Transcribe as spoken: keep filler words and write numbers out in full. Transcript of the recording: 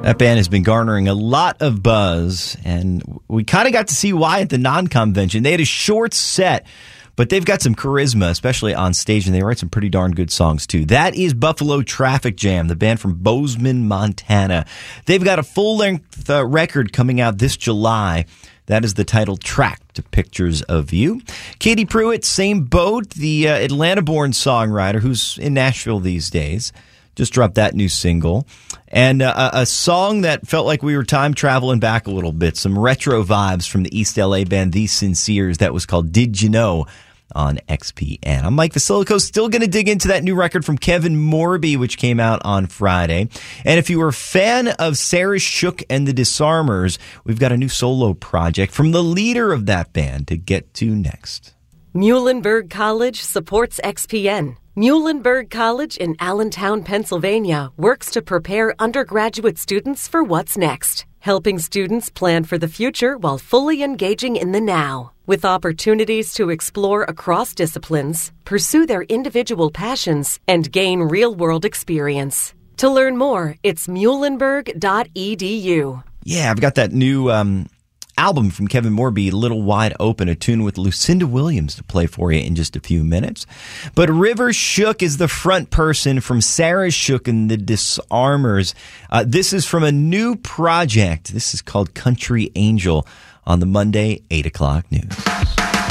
That band has been garnering a lot of buzz, and we kind of got to see why at the non-convention. They had a short set, but they've got some charisma, especially on stage, and they write some pretty darn good songs, too. That is Buffalo Traffic Jam, the band from Bozeman, Montana. They've got a full-length uh, record coming out this July. That is the title track to Pictures of You. Katie Pruitt, same boat, the uh, Atlanta-born songwriter who's in Nashville these days. Just dropped that new single. And uh, a song that felt like we were time traveling back a little bit. Some retro vibes from the East L A band The Sinceres. That was called Did You Know on X P N. I'm Mike Vasilico, still going to dig into that new record from Kevin Morby, which came out on Friday. And if you were a fan of Sarah Shook and the Disarmers, we've got a new solo project from the leader of that band to get to next. Muhlenberg College supports X P N. Muhlenberg College in Allentown, Pennsylvania, works to prepare undergraduate students for what's next, helping students plan for the future while fully engaging in the now. With opportunities to explore across disciplines, pursue their individual passions, and gain real-world experience. To learn more, it's muhlenberg dot e d u. Yeah, I've got that new um, album from Kevin Morby, Little Wide Open, a tune with Lucinda Williams to play for you in just a few minutes. But River Shook is the front person from Sarah Shook and the Disarmers. Uh, this is from a new project. This is called Country Angel on the Monday eight o'clock news.